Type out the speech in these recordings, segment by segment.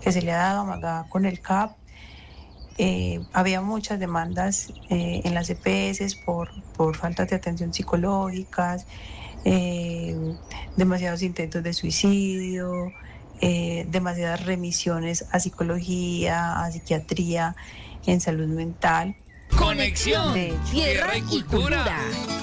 que se le ha dado a Magá con el CAP. Había muchas demandas en las EPS por falta de atención psicológicas, demasiados intentos de suicidio, demasiadas remisiones a psicología, a psiquiatría, en salud mental. Conexión, De hecho, tierra y cultura.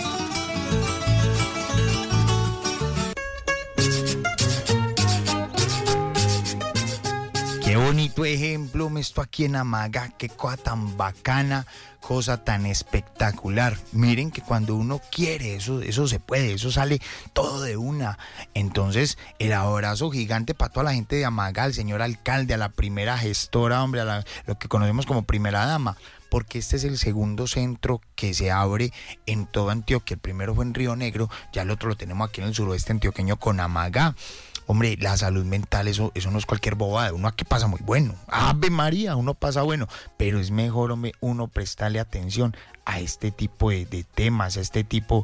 Qué bonito ejemplo, esto aquí en Amaga, qué cosa tan bacana, cosa tan espectacular. Miren que cuando uno quiere, eso se puede, eso sale todo de una. Entonces, el abrazo gigante para toda la gente de Amaga, al señor alcalde, a la primera gestora, hombre, lo que conocemos como primera dama, porque este es el segundo centro que se abre en todo Antioquia. El primero fue en Río Negro, ya el otro lo tenemos aquí en el suroeste antioqueño con Amaga. Hombre, la salud mental, eso no es cualquier bobada. Uno aquí pasa muy bueno. Ave María, uno pasa bueno. Pero es mejor, hombre, uno prestarle atención a este tipo de temas, a este tipo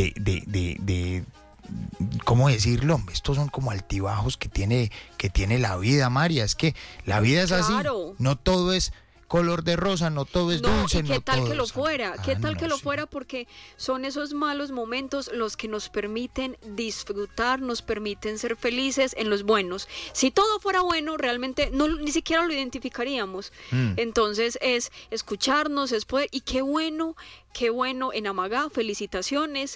de ¿cómo decirlo? Estos son como altibajos que tiene la vida, María. Es que la vida es así. Claro. No todo es color de rosa, no todo es dulce, ¿y qué no tal todo que lo es... fuera? ¿Qué tal que lo sí. fuera? Porque son esos malos momentos los que nos permiten disfrutar, nos permiten ser felices en los buenos. Si todo fuera bueno, realmente ni siquiera lo identificaríamos. Entonces es escucharnos, es poder, y qué bueno en Amaga, felicitaciones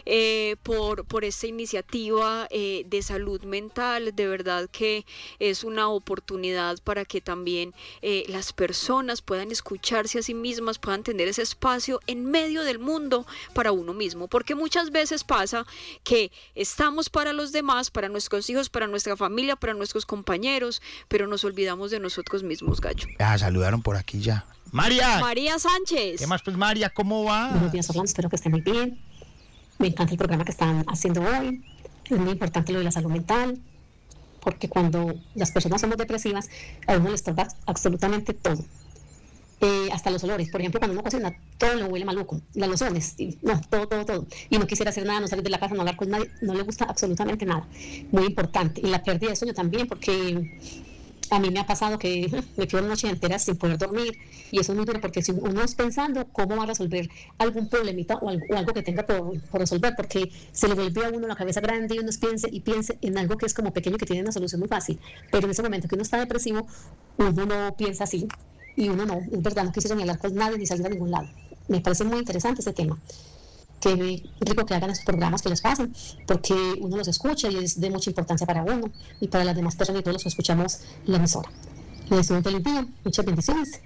por esta iniciativa de salud mental. De verdad que es una oportunidad para que también las personas puedan escucharse a sí mismas, puedan tener ese espacio en medio del mundo para uno mismo, porque muchas veces pasa que estamos para los demás, para nuestros hijos, para nuestra familia, para nuestros compañeros, pero nos olvidamos de nosotros mismos, Gallo. Saludaron por aquí ya. María Sánchez. ¿Qué más, pues, María? ¿Cómo va? Buenos días, Orlando, espero que esté muy bien. Me encanta el programa que están haciendo hoy. Es muy importante lo de la salud mental, porque cuando las personas somos depresivas, a uno le estorba absolutamente todo. Hasta los olores, por ejemplo, cuando uno cocina, todo le huele maluco, las lociones, todo. Y no quisiera hacer nada, no salir de la casa, no hablar con nadie, no le gusta absolutamente nada. Muy importante. Y la pérdida de sueño también, porque a mí me ha pasado que me quedo noches enteras sin poder dormir, y eso es muy duro, porque si uno es pensando cómo va a resolver algún problemita o algo que tenga por resolver, porque se le vuelve a uno la cabeza grande y uno piense en algo que es como pequeño, que tiene una solución muy fácil, pero en ese momento que uno está depresivo, uno no piensa así, y uno no, es verdad, no quisiera ni hablar con nadie ni salir a ningún lado. Me parece muy interesante ese tema. Qué rico que hagan esos programas, que les pasen, porque uno los escucha y es de mucha importancia para uno y para las demás personas y todos los que escuchamos la emisora. Les deseo un feliz día, muchas bendiciones.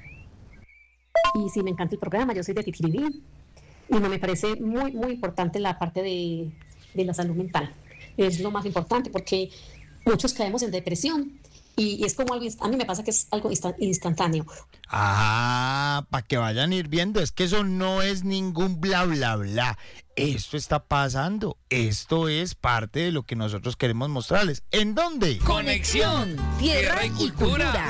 Y sí, me encanta el programa, yo soy de Titiribí y me parece muy, muy importante la parte de la salud mental. Es lo más importante, porque muchos caemos en depresión y es como algo, a mí me pasa que es algo instantáneo. Para que vayan a ir viendo, es que eso no es ningún bla, bla, bla. Esto está pasando, esto es parte de lo que nosotros queremos mostrarles. ¿En dónde? Conexión, tierra y cultura.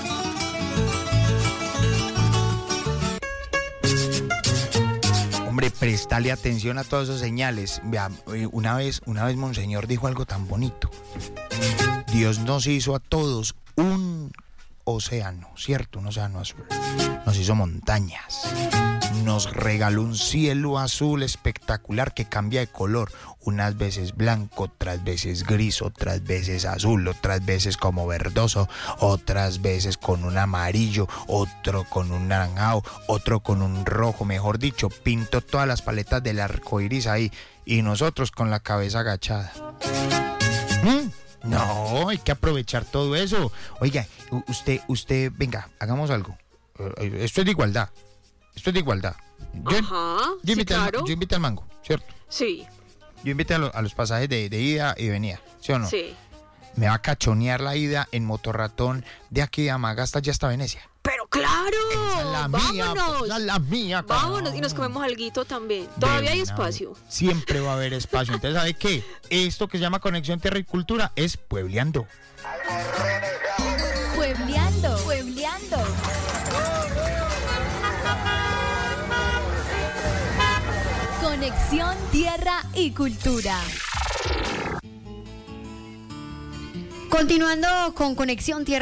Hombre, prestale atención a todas esas señales. Vea, una vez Monseñor dijo algo tan bonito. Dios nos hizo a todos un océano, ¿cierto? Un océano azul. Nos hizo montañas. Nos regaló un cielo azul espectacular que cambia de color. Unas veces blanco, otras veces gris, otras veces azul, otras veces como verdoso, otras veces con un amarillo, otro con un naranjado, otro con un rojo. Mejor dicho, pintó todas las paletas del arco iris ahí, y nosotros con la cabeza agachada. No, hay que aprovechar todo eso. Oiga, usted, venga, hagamos algo. Esto es de igualdad. Yo invité al mango, ¿cierto? Sí. Yo invité a los pasajes de ida y venida, ¿sí o no? Sí. Me va a cachonear la ida en motorratón de aquí de Amagasta ya hasta Venecia. ¡Pero claro! Esa es la mía, esa es la mía. Vámonos, y nos comemos alguito también. Todavía hay espacio. Siempre va a haber espacio. Entonces, ¿sabe qué? Esto que se llama Conexión Tierra y Cultura es Puebleando. Puebleando. Conexión Tierra y Cultura. Continuando con Conexión Tierra